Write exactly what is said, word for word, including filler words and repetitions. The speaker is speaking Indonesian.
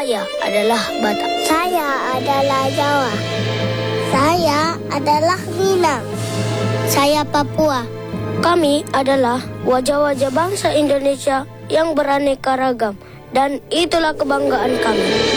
Saya adalah Batak. Saya adalah Jawa. Saya adalah Minang. Saya Papua. Kami adalah wajah-wajah bangsa Indonesia yang beraneka ragam. Dan itulah kebanggaan kami.